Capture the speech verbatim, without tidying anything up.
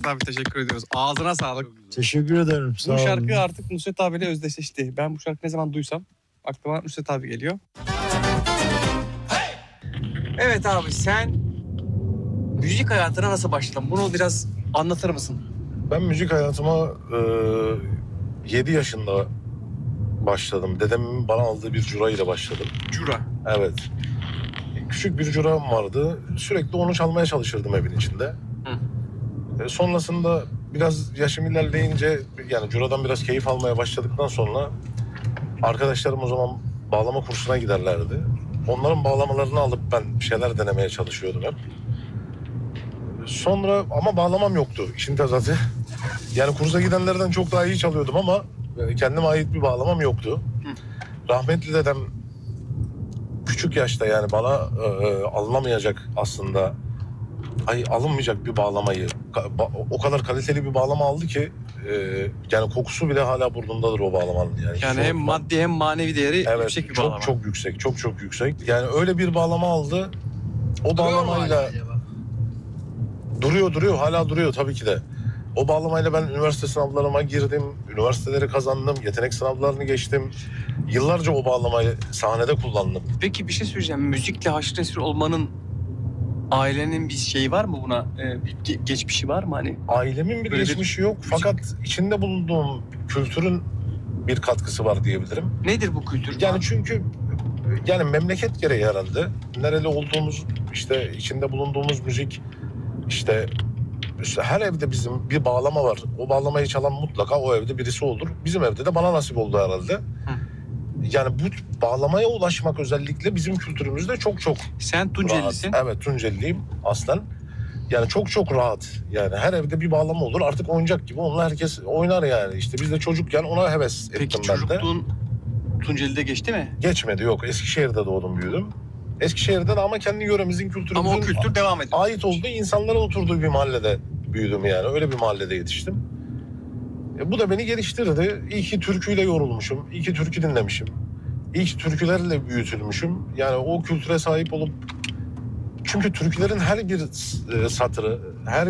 Nusret abi teşekkür ediyoruz. Ağzına sağlık. Teşekkür ederim. Sağ Bu olun. şarkı artık Nusret abiyle özdeşleşti. Ben bu şarkı ne zaman duysam aklıma Nusret abi geliyor. Evet abi sen müzik hayatına nasıl başladın? Bunu biraz anlatır mısın? Ben müzik hayatıma e, yedi yaşında başladım. Dedemin bana aldığı bir cura ile başladım. Cura. Evet. Küçük bir curam vardı. Sürekli onu çalmaya çalışırdım evin içinde. E, sonrasında biraz yaşım ilerleyince yani curadan biraz keyif almaya başladıktan sonra arkadaşlarım o zaman bağlama kursuna giderlerdi. Onların bağlamalarını alıp ben bir şeyler denemeye çalışıyordum hep. Sonra ama bağlamam yoktu işin tezatı. Yani kursa gidenlerden çok daha iyi çalıyordum ama kendime ait bir bağlamam yoktu. Hı. Rahmetli dedem küçük yaşta yani bana e, alınamayacak aslında, ay alınmayacak bir bağlamayı, o kadar kaliteli bir bağlama aldı ki e, yani kokusu bile hala burnumdadır o bağlamanın. Yani, Yani hem maddi hem manevi değeri evet, yüksek bir çok, bağlama. çok yüksek, çok çok yüksek. Yani öyle bir bağlama aldı. O Duruyor mu bağlamayla hala acaba? duruyor duruyor hala duruyor tabii ki de. O bağlamayla ben üniversite sınavlarıma girdim, üniversiteleri kazandım, yetenek sınavlarını geçtim. Yıllarca o bağlamayı sahnede kullandım. Peki bir şey söyleyeceğim. Müzikle haşır neşir olmanın ailenin bir şeyi var mı buna? Ee, bir ge- geçmişi var mı hani? Ailemin bir Böyle bir geçmişi yok fakat içinde bulunduğum kültürün bir katkısı var diyebilirim. Nedir bu kültür? Yani çünkü yani memleket gereği herhalde. Nereli olduğumuz, işte içinde bulunduğumuz müzik, işte, işte her evde bizim bir bağlama var. O bağlamayı çalan mutlaka o evde birisi olur. Bizim evde de bana nasip oldu herhalde. Hı. Yani bu bağlamaya ulaşmak özellikle bizim kültürümüzde çok çok Sen Tunceli'sin. rahat. Evet, Tunceliliyim aslen. Yani çok çok rahat. Yani her evde bir bağlama olur. Artık oyuncak gibi onunla herkes oynar yani. İşte biz de çocukken ona heves Peki ettim ben de. çocukluğun Tunceli'de geçti mi? Geçmedi, yok. Eskişehir'de doğdum, büyüdüm. Eskişehir'de de ama kendi yöremizin, kültürümüzün Ama o kültür devam ediyor. ait olduğu insanların oturduğu bir mahallede büyüdüm yani. Öyle bir mahallede yetiştim. E, bu da beni geliştirdi. İyi ki türküyle yorulmuşum. İyi ki türkü dinlemişim. İyi ki türkülerle büyütülmüşüm. Yani o kültüre sahip olup... Çünkü türkülerin her bir e, satırı, her